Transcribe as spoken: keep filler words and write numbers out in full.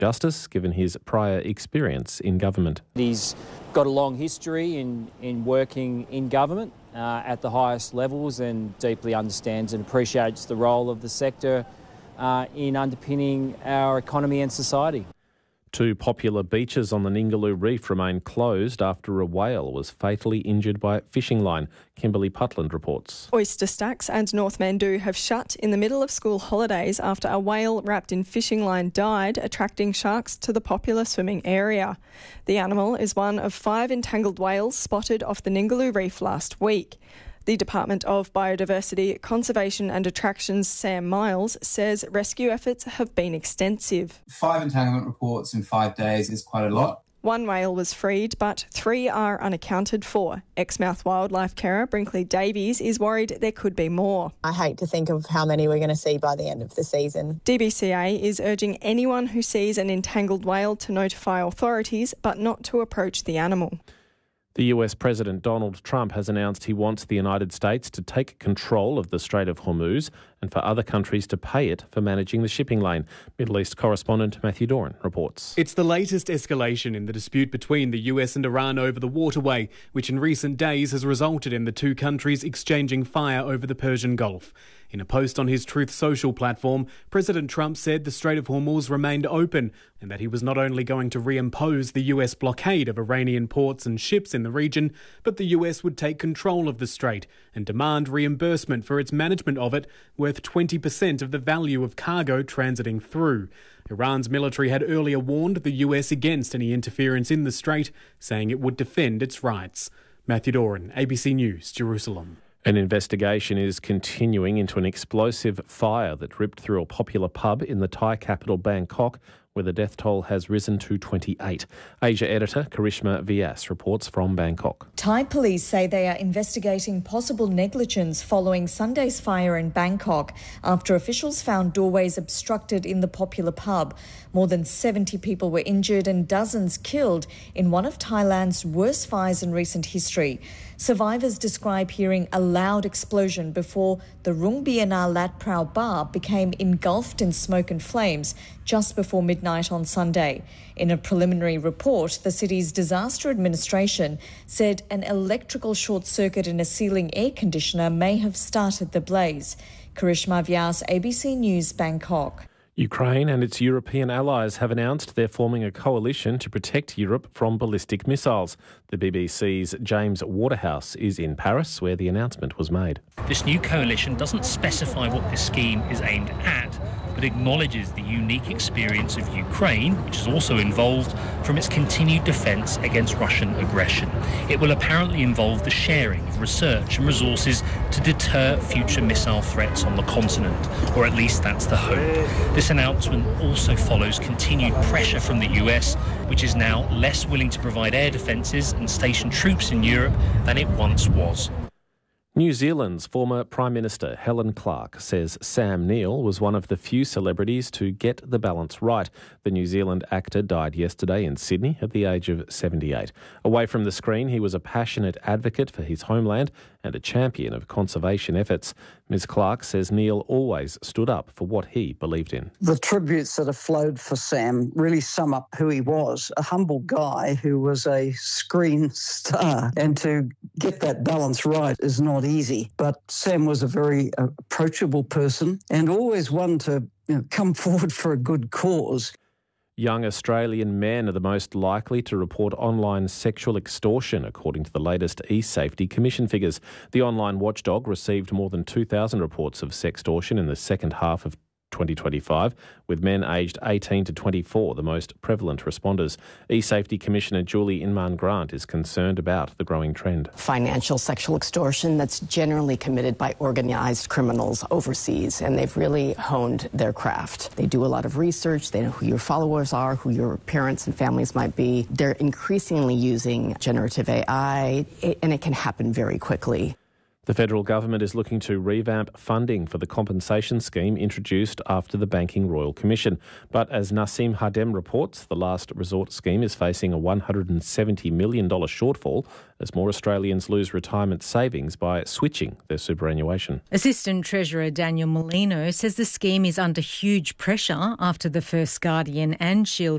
justice, given his prior experience in government. He's got a long history in, in working in government uh, at the highest levels and deeply understands and appreciates the role of the sector uh, in underpinning our economy and society. Two popular beaches on the Ningaloo Reef remain closed after a whale was fatally injured by a fishing line. Kimberly Putland reports. Oyster Stacks and North Mandoo have shut in the middle of school holidays after a whale wrapped in fishing line died, attracting sharks to the popular swimming area. The animal is one of five entangled whales spotted off the Ningaloo Reef last week. The Department of Biodiversity, Conservation and Attractions, Sam Miles, says rescue efforts have been extensive. Five entanglement reports in five days is quite a lot. One whale was freed, but three are unaccounted for. Exmouth wildlife carer Brinkley Davies is worried there could be more. I hate to think of how many we're going to see by the end of the season. D B C A is urging anyone who sees an entangled whale to notify authorities, but not to approach the animal. The U S President Donald Trump has announced he wants the United States to take control of the Strait of Hormuz and for other countries to pay it for managing the shipping lane. Middle East correspondent Matthew Doran reports. It's the latest escalation in the dispute between the U S and Iran over the waterway, which in recent days has resulted in the two countries exchanging fire over the Persian Gulf. In a post on his Truth Social platform, President Trump said the Strait of Hormuz remained open and that he was not only going to reimpose the U S blockade of Iranian ports and ships in the region, but the U S would take control of the strait and demand reimbursement for its management of it, worth twenty percent of the value of cargo transiting through. Iran's military had earlier warned the U S against any interference in the strait, saying it would defend its rights. Matthew Doran, A B C News, Jerusalem. An investigation is continuing into an explosive fire that ripped through a popular pub in the Thai capital Bangkok, where the death toll has risen to twenty-eight. Asia editor Karishma Vyas reports from Bangkok. Thai police say they are investigating possible negligence following Sunday's fire in Bangkok after officials found doorways obstructed in the popular pub. More than seventy people were injured and dozens killed in one of Thailand's worst fires in recent history. Survivors describe hearing a loud explosion before the Rung Biana Lat Prao bar became engulfed in smoke and flames just before midnight on Sunday. In a preliminary report, the city's disaster administration said an electrical short circuit in a ceiling air conditioner may have started the blaze. Karishma Vyas, A B C News, Bangkok. Ukraine and its European allies have announced they're forming a coalition to protect Europe from ballistic missiles. The B B C's James Waterhouse is in Paris, where the announcement was made. This new coalition doesn't specify what this scheme is aimed at, but acknowledges the unique experience of Ukraine, which is also involved from its continued defence against Russian aggression. It will apparently involve the sharing of research and resources to deter future missile threats on the continent, or at least that's the hope. This announcement also follows continued pressure from the U S, which is now less willing to provide air defences and station troops in Europe than it once was. New Zealand's former Prime Minister Helen Clark says Sam Neill was one of the few celebrities to get the balance right. The New Zealand actor died yesterday in Sydney at the age of seventy-eight. Away from the screen, he was a passionate advocate for his homeland and a champion of conservation efforts. Miz Clark says Neill always stood up for what he believed in. The tributes that have flowed for Sam really sum up who he was, a humble guy who was a screen star. And to get that balance right is not easy. But Sam was a very uh, approachable person and always one to you know, come forward for a good cause. Young Australian men are the most likely to report online sexual extortion, according to the latest eSafety Commission figures. The online watchdog received more than two thousand reports of sextortion in the second half of twenty twenty-five, with men aged eighteen to twenty-four the most prevalent responders. eSafety Commissioner Julie Inman-Grant is concerned about the growing trend. Financial sexual extortion that's generally committed by organised criminals overseas, and they've really honed their craft. They do a lot of research. They know who your followers are, who your parents and families might be. They're increasingly using generative A I, and it can happen very quickly. The federal government is looking to revamp funding for the compensation scheme introduced after the Banking Royal Commission. But as Nassim Hadem reports, the last resort scheme is facing a one hundred seventy million dollars shortfall as more Australians lose retirement savings by switching their superannuation. Assistant Treasurer Daniel Molino says the scheme is under huge pressure after the First Guardian and Shield